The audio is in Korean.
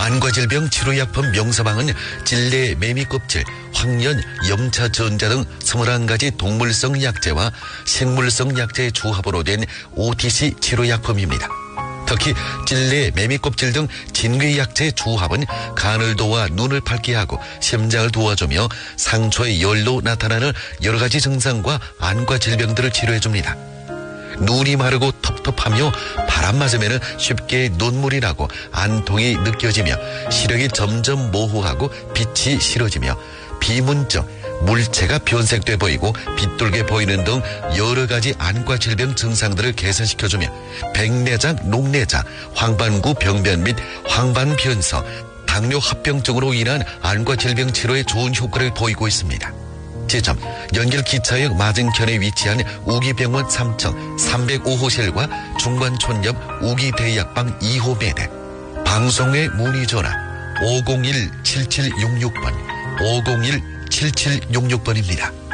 안과질병 치료약품 명사방은 찔레 매미껍질, 황련, 염차 전자 등 21가지 동물성 약재와 식물성 약재의 조합으로 된 OTC 치료약품입니다. 특히 찔레, 매미껍질 등 진귀약재의 조합은 간을 도와 눈을 밝게 하고 심장을 도와주며 상처의 열로 나타나는 여러 가지 증상과 안과 질병들을 치료해줍니다. 눈이 마르고 텁텁하며 바람 맞으면 쉽게 눈물이 나고 안통이 느껴지며 시력이 점점 모호하고 빛이 싫어지며 비문증, 물체가 변색돼 보이고 빗돌게 보이는 등 여러 가지 안과 질병 증상들을 개선시켜주며 백내장, 녹내장, 황반구 병변 및 황반변성, 당뇨 합병증으로 인한 안과 질병 치료에 좋은 효과를 보이고 있습니다. 지점 연길 기차역 맞은편에 위치한 우기병원 3층 305호실과 중관촌 옆 우기대약방 2호 매대. 방송의 문의 전화 501-7766번 501-7766번입니다.